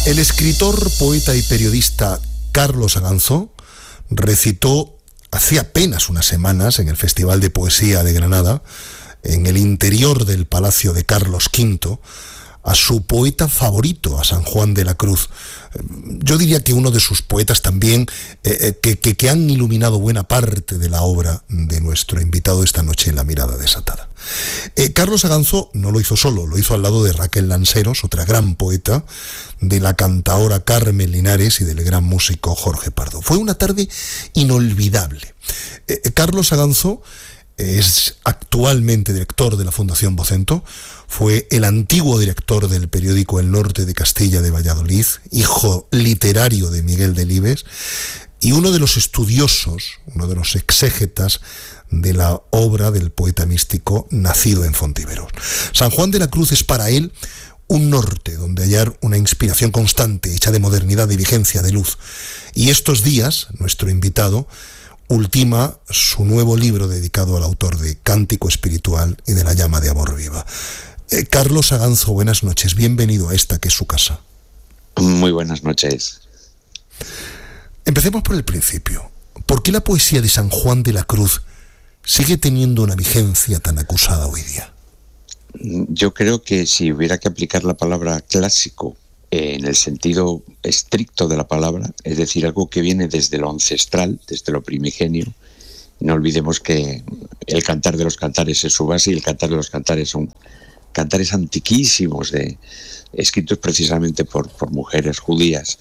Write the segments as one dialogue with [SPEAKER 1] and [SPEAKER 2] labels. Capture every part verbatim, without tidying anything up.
[SPEAKER 1] El escritor, poeta y periodista Carlos Aganzó recitó hace apenas unas semanas en el Festival de Poesía de Granada, en el interior del Palacio de Carlos quinto, a su poeta favorito, a San Juan de la Cruz. Yo diría que uno de sus poetas también, eh, que, que, que han iluminado buena parte de la obra de nuestro invitado esta noche en La Mirada Desatada. Eh, Carlos Aganzó no lo hizo solo, lo hizo al lado de Raquel Lanceros, otra gran poeta, de la cantaora Carmen Linares y del gran músico Jorge Pardo. Fue una tarde inolvidable. Eh, Carlos Aganzó es actualmente director de la Fundación Vocento, fue el antiguo director del periódico El Norte de Castilla de Valladolid, hijo literario de Miguel Delibes, y uno de los estudiosos, uno de los exégetas de la obra del poeta místico nacido en Fontiveros. San Juan de la Cruz es para él un norte donde hallar una inspiración constante, hecha de modernidad, de vigencia, de luz. Y estos días, nuestro invitado ultima su nuevo libro dedicado al autor de Cántico Espiritual y de La Llama de Amor Viva. Eh, Carlos Aganzó, buenas noches, bienvenido a esta que es su casa.
[SPEAKER 2] Muy buenas noches.
[SPEAKER 1] Empecemos por el principio. ¿Por qué la poesía de San Juan de la Cruz sigue teniendo una vigencia tan acusada hoy día?
[SPEAKER 2] Yo creo que si hubiera que aplicar la palabra clásico en el sentido estricto de la palabra, es decir, algo que viene desde lo ancestral, desde lo primigenio. No olvidemos que el Cantar de los Cantares es su base y el Cantar de los Cantares son cantares antiquísimos, de, escritos precisamente por, por mujeres judías.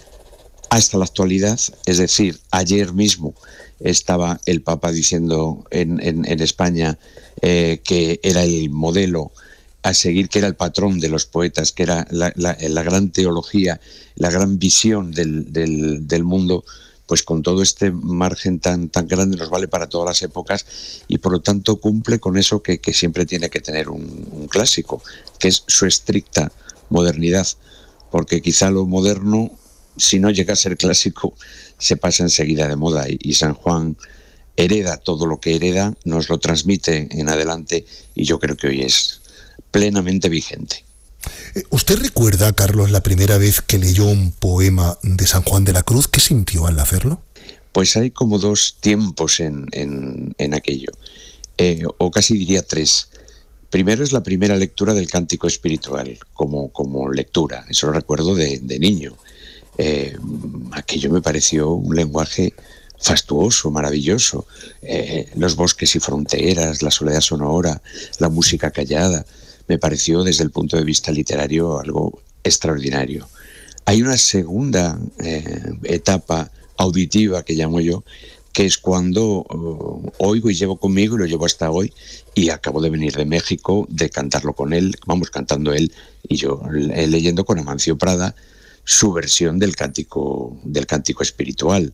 [SPEAKER 2] Hasta la actualidad, es decir, ayer mismo estaba el Papa diciendo en, en, en España eh, que era el modelo a seguir, que era el patrón de los poetas, que era la, la, la gran teología, la gran visión del, del, del mundo, pues con todo este margen tan, tan grande nos vale para todas las épocas y por lo tanto cumple con eso que, que siempre tiene que tener un, un clásico, que es su estricta modernidad, porque quizá lo moderno, si no llega a ser clásico, se pasa enseguida de moda y, y San Juan hereda todo lo que hereda, nos lo transmite en adelante y yo creo que hoy es plenamente vigente.
[SPEAKER 1] ¿Usted recuerda, Carlos, la primera vez que leyó un poema de San Juan de la Cruz? ¿Qué sintió al hacerlo?
[SPEAKER 2] Pues hay como dos tiempos en, en, en aquello, eh, o casi diría tres. Primero es la primera lectura del Cántico Espiritual, como, como lectura, eso lo recuerdo de, de niño. Eh, aquello me pareció un lenguaje fastuoso, maravilloso. Eh, los bosques y fronteras, la soledad sonora, la música callada, me pareció desde el punto de vista literario algo extraordinario. Hay una segunda eh, etapa auditiva que llamo yo, que es cuando uh, oigo y llevo conmigo y lo llevo hasta hoy y acabo de venir de México, de cantarlo con él, vamos cantando él y yo eh, leyendo con Amancio Prada su versión del cántico, del cántico espiritual.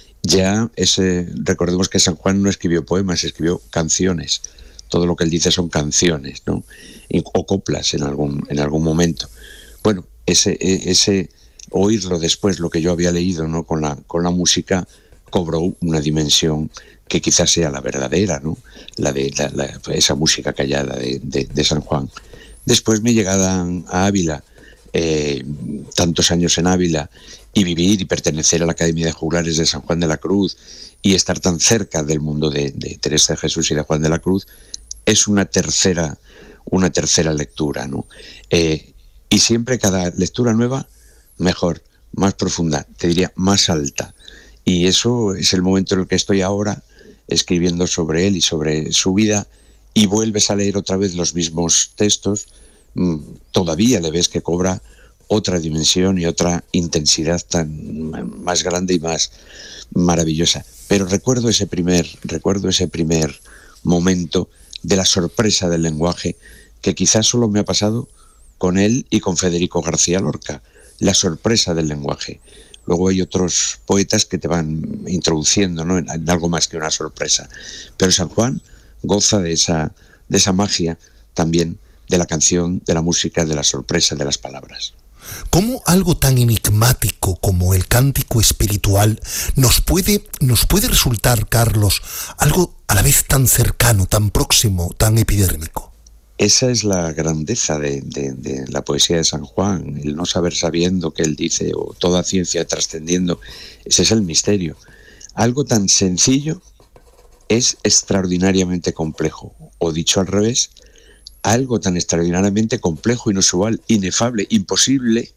[SPEAKER 2] Ya ese, recordemos que San Juan no escribió poemas, escribió canciones. Todo lo que él dice son canciones, ¿no? O coplas en algún, en algún momento. Bueno, ese, ese oírlo después, lo que yo había leído, ¿no? Con la, con la música, cobró una dimensión que quizás sea la verdadera, ¿no? La de la, la, esa música callada de, de, de San Juan. Después mi llegada a Ávila, eh, tantos años en Ávila, y vivir y pertenecer a la Academia de Juglares de San Juan de la Cruz y estar tan cerca del mundo de, de Teresa de Jesús y de Juan de la Cruz, es una tercera, una tercera lectura, ¿no? Eh, y siempre cada lectura nueva, mejor, más profunda, te diría más alta. Y eso es el momento en el que estoy ahora, escribiendo sobre él y sobre su vida, y vuelves a leer otra vez los mismos textos, mmm, todavía le ves que cobra otra dimensión y otra intensidad tan más grande y más maravillosa. Pero recuerdo ese primer, recuerdo ese primer momento de la sorpresa del lenguaje, que quizás solo me ha pasado con él y con Federico García Lorca, la sorpresa del lenguaje. Luego hay otros poetas que te van introduciendo, ¿no? en, en algo más que una sorpresa. Pero San Juan goza de esa, de esa magia también de la canción, de la música, de la sorpresa, de las palabras.
[SPEAKER 1] ¿Cómo algo tan enigmático como el cántico espiritual nos puede, nos puede resultar, Carlos, algo a la vez tan cercano, tan próximo, tan epidérmico?
[SPEAKER 2] esa es la grandeza de, de, de la poesía de San Juan, el no saber sabiendo que él dice, o toda ciencia trascendiendo. Ese es el misterio. Algo tan sencillo es extraordinariamente complejo, o dicho al revés, algo tan extraordinariamente complejo, inusual, inefable, imposible,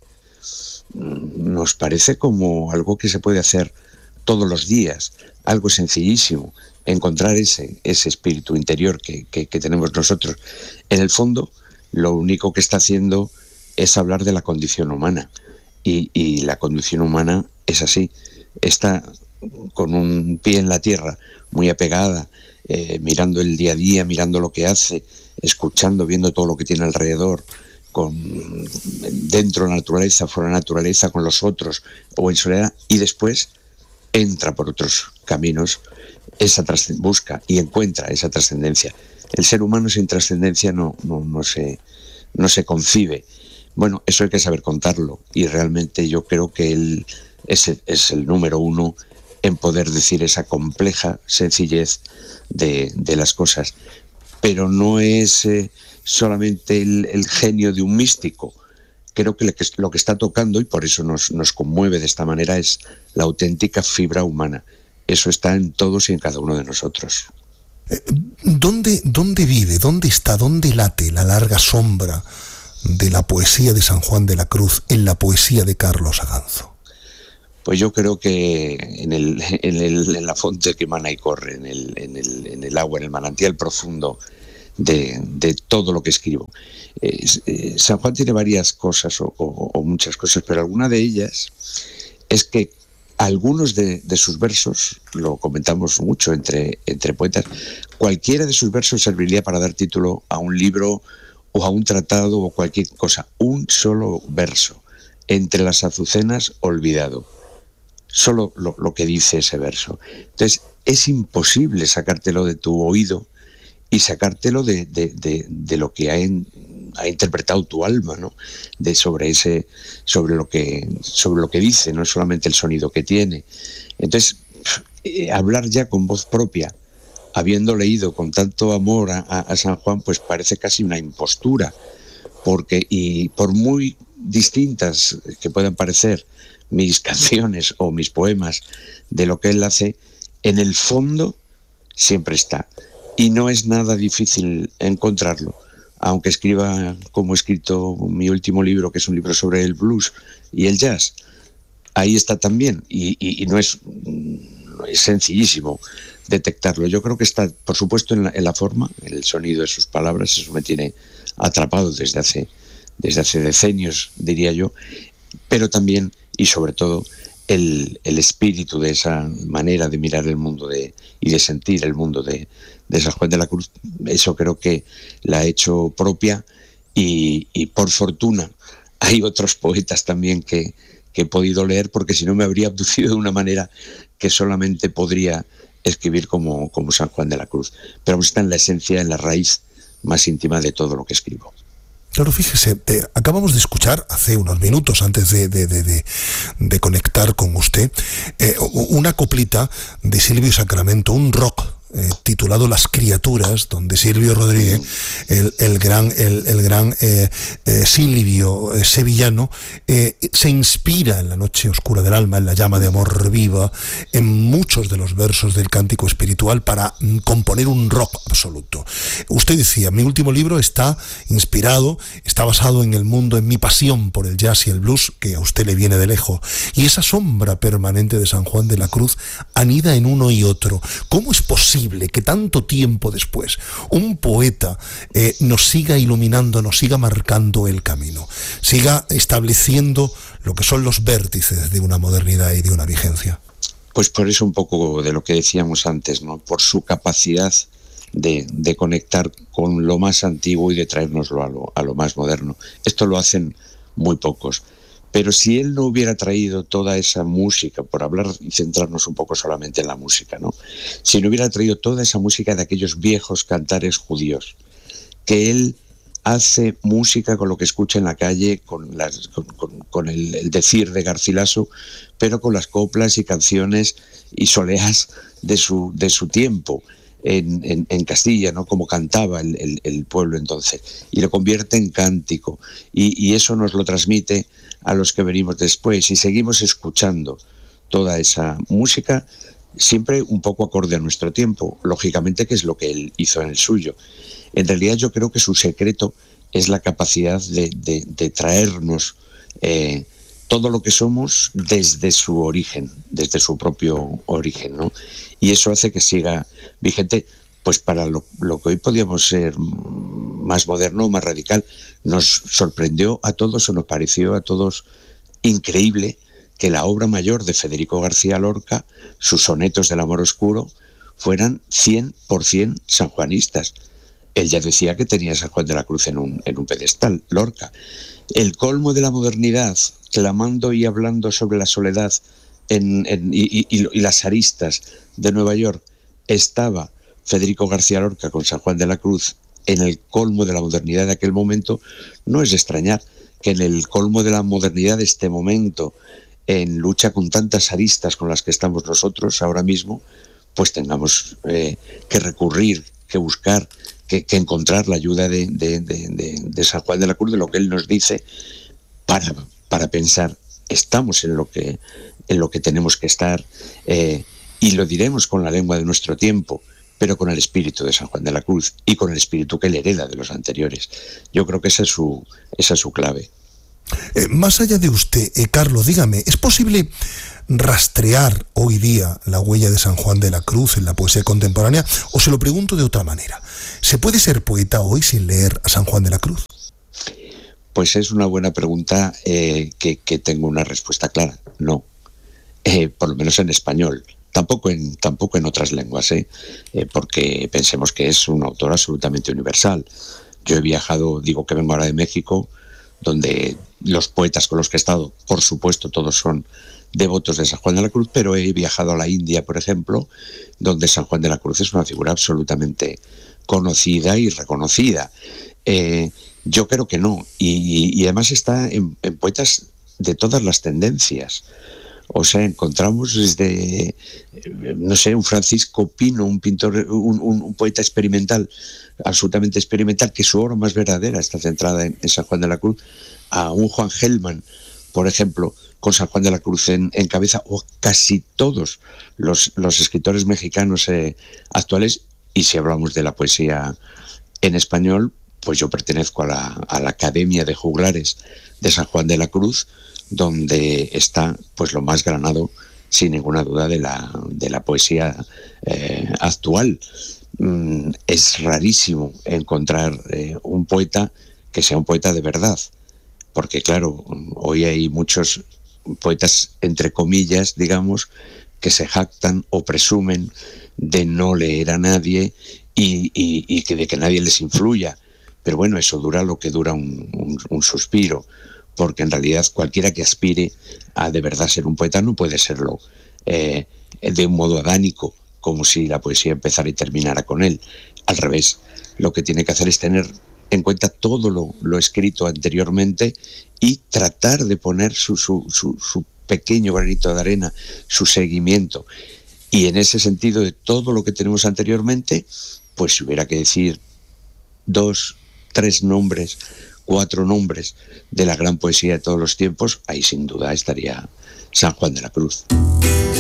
[SPEAKER 2] nos parece como algo que se puede hacer todos los días, algo sencillísimo, encontrar ese, ese espíritu interior que, que, que tenemos nosotros. En el fondo, lo único que está haciendo es hablar de la condición humana, y, y la condición humana es así, está con un pie en la tierra, muy apegada, eh, mirando el día a día, mirando lo que hace, escuchando, viendo todo lo que tiene alrededor, con, dentro de la naturaleza, fuera de la naturaleza, con los otros, o en soledad, y después entra por otros caminos, esa busca y encuentra esa trascendencia. El ser humano sin trascendencia no, no, no, se, no se concibe. Bueno, eso hay que saber contarlo, y realmente yo creo que él es, es el número uno en poder decir esa compleja sencillez de, de las cosas. Pero no es eh, solamente el, el genio de un místico. Creo que lo que está tocando, y por eso nos, nos conmueve de esta manera, es la auténtica fibra humana. Eso está en todos y en cada uno de nosotros.
[SPEAKER 1] ¿Dónde, dónde vive, dónde está, dónde late la larga sombra de la poesía de San Juan de la Cruz en la poesía de Carlos Aganzo?
[SPEAKER 2] Pues yo creo que en, el, en, el, en la fuente que emana y corre, en el, en, el, en el agua, en el manantial profundo de, de todo lo que escribo. Eh, eh, San Juan tiene varias cosas, o, o, o muchas cosas, pero alguna de ellas es que algunos de, de sus versos, lo comentamos mucho entre, entre poetas, cualquiera de sus versos serviría para dar título a un libro o a un tratado o cualquier cosa. Un solo verso, entre las azucenas, olvidado. Solo lo, lo que dice ese verso. Entonces, es imposible sacártelo de tu oído y sacártelo de, de, de, de lo que ha, en, ha interpretado tu alma, ¿no? De sobre ese, sobre lo que, sobre lo que dice, no es solamente el sonido que tiene. Entonces, eh, hablar ya con voz propia, habiendo leído con tanto amor a, a, a San Juan, pues parece casi una impostura, porque, y por muy distintas que puedan parecer mis canciones o mis poemas de lo que él hace, en el fondo siempre está. Y no es nada difícil encontrarlo, aunque escriba como he escrito mi último libro, que es un libro sobre el blues y el jazz. Ahí está también, y, y, y no es, no es sencillísimo detectarlo. Yo creo que está, por supuesto, en la, en la forma, en el sonido de sus palabras. Eso me tiene atrapado desde hace, desde hace decenios, diría yo, pero también y sobre todo el, el espíritu de esa manera de mirar el mundo de, y de sentir el mundo de, de San Juan de la Cruz. Eso creo que la ha hecho propia, y, y por fortuna hay otros poetas también que, que he podido leer, porque si no me habría abducido de una manera que solamente podría escribir como, como San Juan de la Cruz. Pero está en la esencia, en la raíz más íntima de todo lo que escribo.
[SPEAKER 1] Claro, fíjese, eh, acabamos de escuchar hace unos minutos, antes de, de, de, de, de conectar con usted, eh, una coplita de Silvio Sacramento, un rock eh, titulado Las Criaturas, donde Silvio Rodríguez, el, el gran, el, el gran eh, eh, Silvio eh, sevillano, eh, se inspira en la noche oscura del alma, en la llama de amor viva, en muchos de los versos del cántico espiritual, para mm, componer un rock absoluto. Usted decía, mi último libro está inspirado, está basado en el mundo, en mi pasión por el jazz y el blues, que a usted le viene de lejos, y esa sombra permanente de San Juan de la Cruz anida en uno y otro. ¿Cómo es posible que tanto tiempo después un poeta eh, nos siga iluminando, nos siga marcando el camino, siga estableciendo lo que son los vértices de una modernidad y de una vigencia?
[SPEAKER 2] Pues por eso un poco de lo que decíamos antes, ¿no? Por su capacidad de, de conectar con lo más antiguo y de traérnoslo a lo, a lo más moderno. Esto lo hacen muy pocos. Pero si él no hubiera traído toda esa música, por hablar y centrarnos un poco solamente en la música, ¿no? Si no hubiera traído toda esa música de aquellos viejos cantares judíos, que él hace música con lo que escucha en la calle, con, las, con, con, con el, el decir de Garcilaso, pero con las coplas y canciones y soleás de su, de su tiempo. en, en, en Castilla, ¿no? Como cantaba el, el, el pueblo entonces, y lo convierte en cántico, y, y eso nos lo transmite a los que venimos después, y seguimos escuchando toda esa música, siempre un poco acorde a nuestro tiempo, lógicamente, que es lo que él hizo en el suyo. En realidad yo creo que su secreto es la capacidad de, de, de traernos eh, todo lo que somos desde su origen, desde su propio origen, ¿no? Y eso hace que siga vigente, pues para lo, lo que hoy podíamos ser más moderno, más radical. Nos sorprendió a todos, o nos pareció a todos increíble que la obra mayor de Federico García Lorca, sus sonetos del amor oscuro, fueran cien por ciento sanjuanistas. Él ya decía que tenía a San Juan de la Cruz en un, en un pedestal, Lorca. El colmo de la modernidad, clamando y hablando sobre la soledad en, en, y, y, y las aristas de Nueva York, estaba Federico García Lorca con San Juan de la Cruz en el colmo de la modernidad de aquel momento. No es de extrañar que en el colmo de la modernidad de este momento, en lucha con tantas aristas con las que estamos nosotros ahora mismo, pues tengamos eh, que recurrir, que buscar, que, que encontrar la ayuda de, de, de, de, de San Juan de la Cruz, de lo que él nos dice, para, para pensar, estamos en lo que, en lo que tenemos que estar, eh, y lo diremos con la lengua de nuestro tiempo, pero con el espíritu de San Juan de la Cruz y con el espíritu que él hereda de los anteriores. Yo creo que esa es su, esa es su clave.
[SPEAKER 1] Eh, más allá de usted, eh, Carlos, dígame, ¿es posible rastrear hoy día la huella de San Juan de la Cruz en la poesía contemporánea? O se lo pregunto de otra manera, ¿se puede ser poeta hoy sin leer a San Juan de la Cruz?
[SPEAKER 2] Pues es una buena pregunta eh, que, que tengo una respuesta clara. No, eh, por lo menos en español. Tampoco en, tampoco en otras lenguas, ¿eh? Eh, porque pensemos que es un autor absolutamente universal. Yo he viajado, digo que vengo ahora de México, donde los poetas con los que he estado, por supuesto, todos son devotos de San Juan de la Cruz, pero he viajado a la India, por ejemplo, donde San Juan de la Cruz es una figura absolutamente conocida y reconocida. Eh, yo creo que no, y, y además está en, en poetas de todas las tendencias. O sea, encontramos desde, no sé, un Francisco Pino, un pintor, un, un, un poeta experimental, absolutamente experimental, que su obra más verdadera está centrada en, en San Juan de la Cruz, a un Juan Gelman, por ejemplo, con San Juan de la Cruz en, en cabeza, o casi todos los, los escritores mexicanos eh, actuales. Y si hablamos de la poesía en español, pues yo pertenezco a la, a la Academia de Juglares de San Juan de la Cruz, donde está pues lo más granado, sin ninguna duda, de la, de la poesía eh, actual. Mm, es rarísimo encontrar eh, un poeta que sea un poeta de verdad, porque claro, hoy hay muchos poetas, entre comillas, digamos, que se jactan o presumen de no leer a nadie y, y, y que de que nadie les influya. Pero bueno, eso dura lo que dura un, un, un suspiro, porque en realidad cualquiera que aspire a de verdad ser un poeta no puede serlo eh, de un modo adánico, como si la poesía empezara y terminara con él. Al revés, lo que tiene que hacer es tener en cuenta todo lo, lo escrito anteriormente y tratar de poner su, su, su, su pequeño granito de arena, su seguimiento. Y en ese sentido, de todo lo que tenemos anteriormente, pues si hubiera que decir dos, tres nombres, cuatro nombres de la gran poesía de todos los tiempos, ahí sin duda estaría San Juan de la Cruz.